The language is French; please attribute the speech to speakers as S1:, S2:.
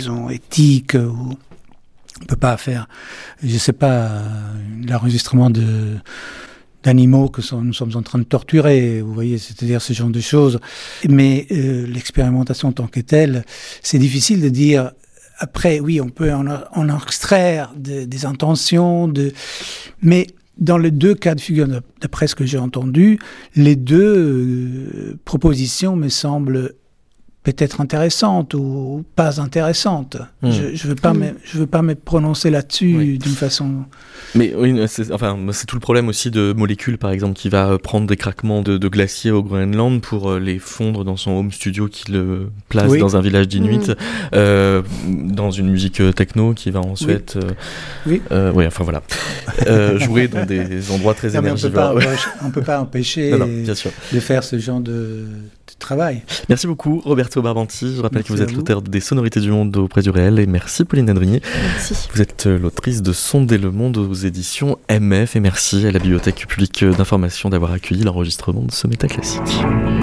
S1: disons, éthique, où on peut pas faire, je sais pas, l'enregistrement d'animaux que nous sommes en train de torturer, vous voyez, c'est-à-dire ce genre de choses. Mais l'expérimentation en tant que telle, c'est difficile de dire. Après, oui, on peut en extraire des intentions, mais dans les deux cas de figure, d'après ce que j'ai entendu, les deux propositions me semblent peut-être intéressantes ou pas intéressantes. Je veux pas me prononcer là-dessus d'une façon...
S2: Mais oui, c'est tout le problème aussi de Molécule, par exemple, qui va prendre des craquements de glaciers au Groenland pour les fondre dans son home studio qui le place dans un village d'Inuit, dans une musique techno qui va ensuite... enfin voilà. Jouer dans des endroits très énergivores.
S1: On peut pas empêcher
S2: bien sûr.
S1: de faire ce genre de travail.
S2: Merci beaucoup Roberto Barbanti, je rappelle que vous êtes l'auteur des Sonorités du Monde auprès du réel, et merci Pauline Adrigny.
S3: Merci.
S2: Vous êtes l'autrice de Sonder le Monde aux éditions MF, et merci à la Bibliothèque publique d'information d'avoir accueilli l'enregistrement de ce Métaclassique.